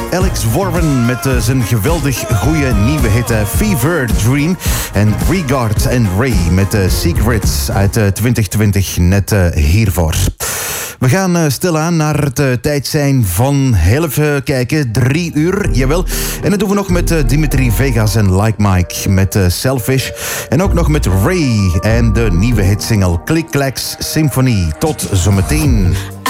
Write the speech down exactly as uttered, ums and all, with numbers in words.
Alex Warren met uh, zijn geweldig goede nieuwe hit uh, Fever Dream. En Regard en Ray met uh, Secrets uit uh, twintig twintig net uh, hiervoor. We gaan uh, stilaan naar het uh, tijd zijn van heel even kijken, drie uur, jawel. En dat doen we nog met uh, Dimitri Vegas en Like Mike met uh, Selfish. En ook nog met Ray en de nieuwe hitsingle Click Clacks Symphony. Tot zometeen.